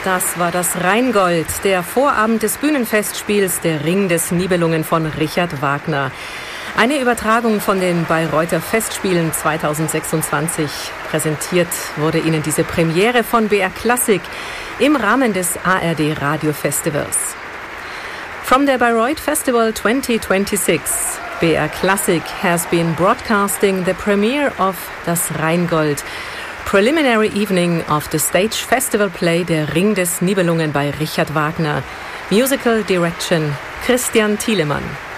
Das war das Rheingold, der Vorabend des Bühnenfestspiels Der Ring des Nibelungen von Richard Wagner. Eine Übertragung von den Bayreuther Festspielen 2026. Präsentiert wurde Ihnen diese Premiere von BR Classic im Rahmen des ARD Radio Festivals. From the Bayreuth Festival 2026, BR Classic has been broadcasting the premiere of Das Rheingold, preliminary evening of the stage festival play Der Ring des Nibelungen by Richard Wagner. Musical direction Christian Thielemann.